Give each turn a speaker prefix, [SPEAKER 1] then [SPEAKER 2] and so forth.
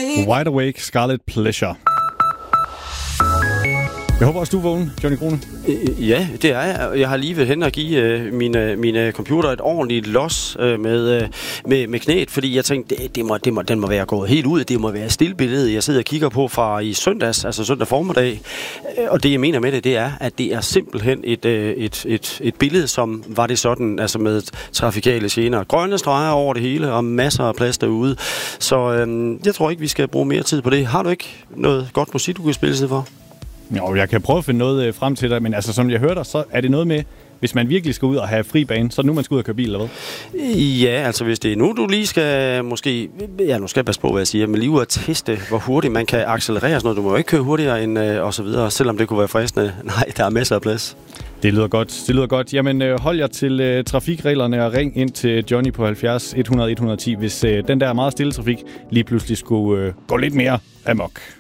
[SPEAKER 1] Wide Awake, Scarlet Pleasure. Jeg håber også, du er vågen, Johnny Krone.
[SPEAKER 2] Ja, det er jeg. Jeg har lige ved hen at give mine computer et ordentligt los med knæet, fordi jeg tænkte, den må være gået helt ud. Det må være et stillbillede, jeg sidder og kigger på fra i søndags, altså søndag formiddag. Og det, jeg mener med det er, at det er simpelthen et billede, som var det sådan, altså med trafikale gener. Grønne streger over det hele, og masser af plads derude. Så jeg tror ikke, vi skal bruge mere tid på det. Har du ikke noget godt musik, du kan spille sig for?
[SPEAKER 1] Jo, jeg kan prøve at finde noget frem til dig, men altså, som jeg hørte, så er det noget med, hvis man virkelig skal ud og have fri bane, så er det nu, man skal ud og køre bil, eller hvad?
[SPEAKER 2] Ja, altså hvis det er nu, du lige skal måske... Ja, nu skal jeg passe på, hvad jeg siger, men lige ud at teste, hvor hurtigt man kan accelerere sådan noget. Du må jo ikke køre hurtigere end og så videre, selvom det kunne være fristende. Nej, der er masser af plads.
[SPEAKER 1] Det lyder godt. Jamen, hold jer til trafikreglerne og ring ind til Johnny på 70 100 110, hvis den der meget stille trafik lige pludselig skulle gå lidt mere amok.